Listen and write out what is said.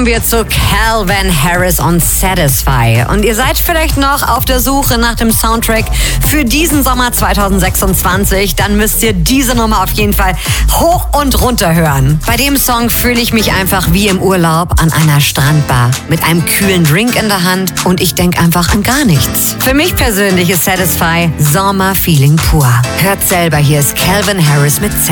kommen wir zu Calvin Harris und Satisfy. Und ihr seid vielleicht noch auf der Suche nach dem Soundtrack für diesen Sommer 2026. Dann müsst ihr diese Nummer auf jeden Fall hoch und runter hören. Bei dem Song fühle ich mich einfach wie im Urlaub an einer Strandbar mit einem kühlen Drink in der Hand und ich denke einfach an gar nichts. Für mich persönlich ist Satisfy Sommerfeeling pur. Hört selber, hier ist Calvin Harris mit Satisfy.